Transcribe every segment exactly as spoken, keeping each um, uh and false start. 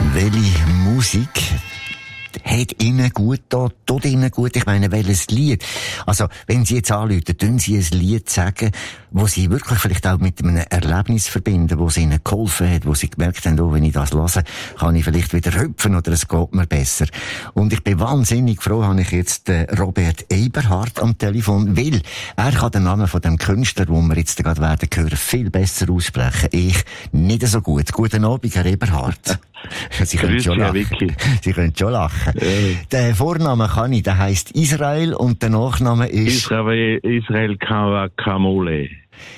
Welche Musik hat Ihnen gut da, tut Ihnen gut? Ich meine, welches Lied? Also, wenn Sie jetzt anrufen, tun Sie ein Lied sagen, wo Sie wirklich vielleicht auch mit einem Erlebnis verbinden, wo es Ihnen geholfen hat, wo Sie gemerkt haben, oh, wenn ich das höre, kann ich vielleicht wieder hüpfen oder es geht mir besser. Und ich bin wahnsinnig froh, habe ich jetzt äh, Robert Eberhard am Telefon, weil er kann den Namen von dem Künstler, den wir jetzt gerade werden hören, viel besser aussprechen. Ich nicht so gut. Guten Abend, Herr Eberhard. Sie können schon lachen. Sie können schon lachen. Ja. Der Vorname kann ich, der heisst Israel und der Nachname ist... Israel, Israel Kamakawole.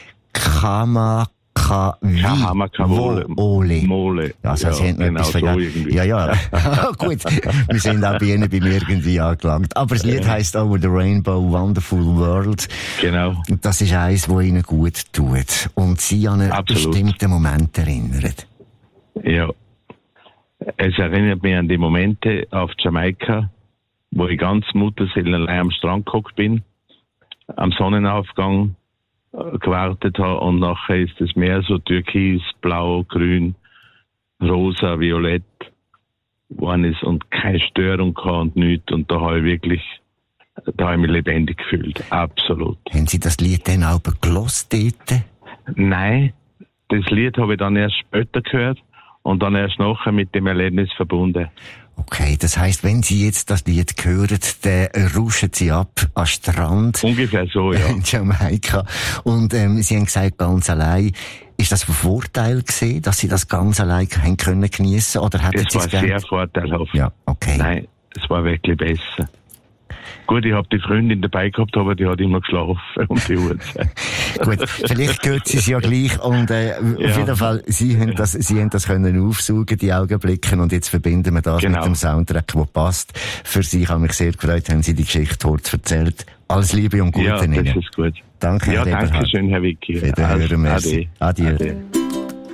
Kamakawole. Mole. Also, ja, Sie haben noch genau etwas so vergessen. Ja, ja. Gut. Wir sind auch bei Ihnen beim irgendwie angelangt. Aber das Lied heisst Over the Rainbow, Wonderful World. Genau. Und das ist eins, das Ihnen gut tut. Und Sie an einen Absolut. bestimmten Moment erinnern. Ja. Es erinnert mich an die Momente auf Jamaika, wo ich ganz mutterseelenallein am Strand gehockt bin, am Sonnenaufgang äh, gewartet habe und nachher ist das Meer so türkis, blau, grün, rosa, violett geworden ist und keine Störung gehabt und nichts. Und da habe ich wirklich, da habe ich mich lebendig gefühlt. Absolut. Haben Sie das Lied dann auch gehört dort? Nein, das Lied habe ich dann erst später gehört. Und dann erst nachher mit dem Erlebnis verbunden. Okay, das heisst, wenn Sie jetzt das Lied hören, dann rauschen Sie ab am Strand. Ungefähr so, ja. In Jamaika. Und ähm, Sie haben gesagt, ganz allein. Ist das ein Vorteil gewesen, dass Sie das ganz allein haben können geniessen? Oder hätten das Sie war es gern... sehr vorteilhaft. Ja, okay. Nein, es war wirklich besser. Gut, ich habe die Freundin dabei gehabt, aber die hat immer geschlafen um die Uhrzeit. Gut, vielleicht gehört sie es ja gleich und äh, ja. auf jeden Fall, Sie haben das, Sie haben das können aufsaugen, die Augenblicke, und jetzt verbinden wir das genau. mit dem Soundtrack, der passt. Für Sie, ich habe mich sehr gefreut, haben Sie die Geschichte kurz erzählt. Alles Liebe und Gute ja, Ihnen. Das ist gut. Danke, ja, Herr danke Eberhard. schön, Herr Vicky. Wiederhören, merci. Adieu. Adieu.